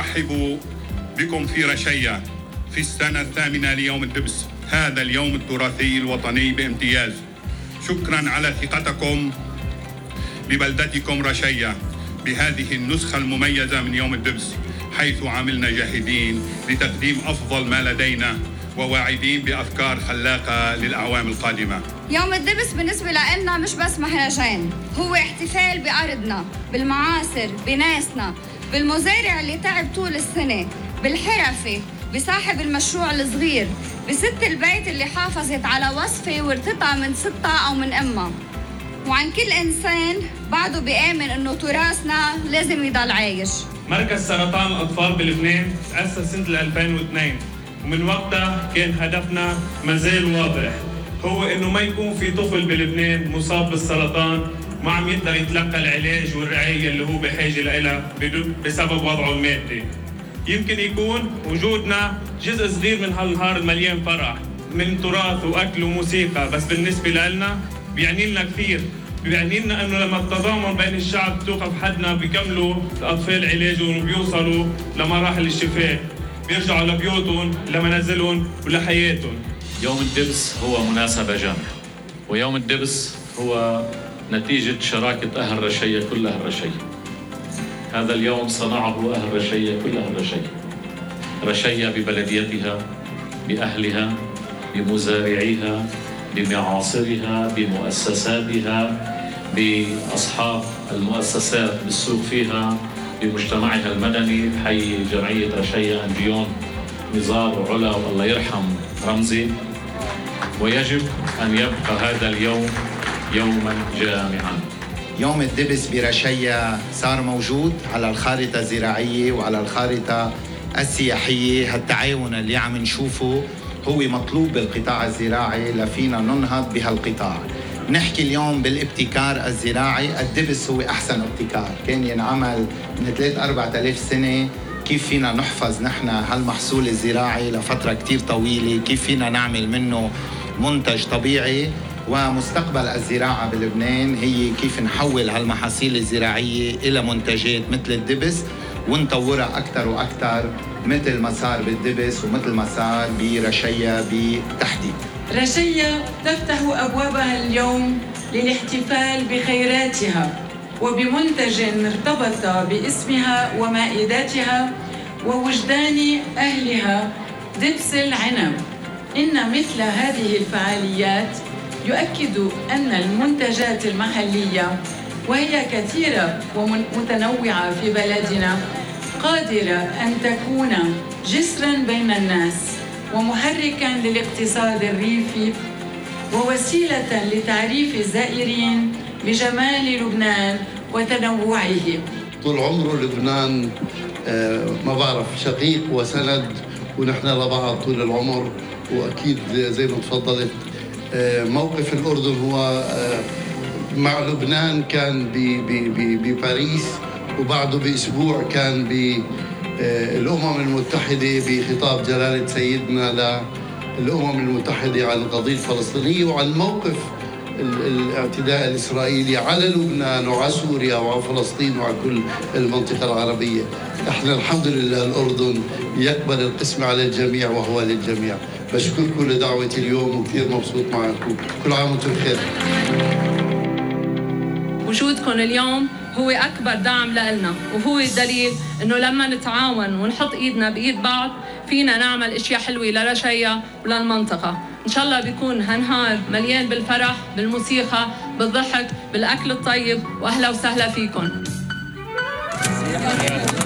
أرحب بكم في رشية في السنة الثامنة ليوم الدبس، هذا اليوم التراثي الوطني بامتياز. شكرا على ثقتكم ببلدتكم رشية بهذه النسخة المميزة من يوم الدبس، حيث عملنا جاهدين لتقديم أفضل ما لدينا وواعدين بأفكار خلاقة للأعوام القادمة. يوم الدبس بالنسبة لنا مش بس مهرجان، هو احتفال بأرضنا، بالمعاصر، بناسنا، بالمزارع اللي تعب طول السنة، بالحرفي، بصاحب المشروع الصغير، بست البيت اللي حافظت على وصفة ورثتها من ستها أو من أمها، وعن كل إنسان بعده بيآمن إنه تراثنا لازم يضل عايش. مركز سرطان الأطفال بلبنان تأسس سنة 2002، ومن وقتها كان هدفنا مازال واضح، هو إنه ما يكون في طفل بلبنان مصاب بالسرطان ما عم يقدر يتلقى العلاج والرعاية اللي هو بحاجة لها بسبب وضعه المادي. يمكن يكون وجودنا جزء صغير من هالنهار المليان فرح من تراث وأكل وموسيقى، بس بالنسبة لنا بيعني لنا كثير. بيعني لنا انه لما التضامن بين الشعب توقف حدنا بيكملوا الاطفال علاجهم وبيوصلوا لمراحل الشفاء، بيرجعوا لبيوتهم لمنازلهم ولحياتهم. يوم الدبس هو مناسبة جامعة، ويوم الدبس هو نتيجة شراكة أهل رشية كل أهل رشية. هذا اليوم صنعه أهل رشية كل أهل رشية، رشية ببلديتها، بأهلها، بمزارعيها، بمعاصرها، بمؤسساتها، بأصحاب المؤسسات بالسوق فيها، بمجتمعها المدني. بحيي جمعية رشية أنجيون نزار وعلا والله يرحم رمزي. ويجب أن يبقى هذا اليوم يوما جامعا. يوم الدبس برشية صار موجود على الخارطة الزراعية وعلى الخارطة السياحية. هالتعاون اللي عم نشوفه هو مطلوب بالقطاع الزراعي لفينا ننهض بهالقطاع. نحكي اليوم بالابتكار الزراعي، الدبس هو أحسن ابتكار كان ينعمل من 3-4,000 سنة. كيف فينا نحفظ نحن هالمحصول الزراعي لفترة كتير طويلة، كيف فينا نعمل منه منتج طبيعي. ومستقبل الزراعة بلبنان هي كيف نحول هالمحاصيل الزراعية إلى منتجات مثل الدبس ونطورها أكثر وأكثر، مثل ما صار بالدبس ومثل ما صار برشية بالتحديد. رشية تفتح أبوابها اليوم للاحتفال بخيراتها وبمنتج ارتبط باسمها ومائداتها ووجدان أهلها، دبس العنب. إن مثل هذه الفعاليات يؤكد أن المنتجات المحلية وهي كثيرة ومتنوعة في بلدنا قادرة أن تكون جسراً بين الناس ومحركاً للاقتصاد الريفي ووسيلة لتعريف الزائرين بجمال لبنان وتنوعه. طول عمره لبنان ما بعرف شقيق وسند، ونحن لبعض طول العمر. وأكيد زي ما تفضلت موقف الأردن هو مع لبنان كان بباريس، وبعده بأسبوع كان بالأمم المتحدة بخطاب جلالة سيدنا للأمم المتحدة عن القضية الفلسطينية وعن موقف الاعتداء الإسرائيلي على لبنان وعلى سوريا وعلى فلسطين وعلى كل المنطقة العربية. احنا الحمد لله الأردن يقبل القسم على الجميع وهو للجميع. بشكركم لدعوتي اليوم وكثير مبسوط معكم. كل عام وانتم بخير. وجودكم اليوم هو أكبر دعم لنا، وهو الدليل إنه لما نتعاون ونحط إيدنا بإيد بعض فينا نعمل أشياء حلوة لرشية وللمنطقة. إن شاء الله بيكون هالنهار مليان بالفرح، بالموسيقى، بالضحك، بالأكل الطيب، وأهلا وسهلا فيكم.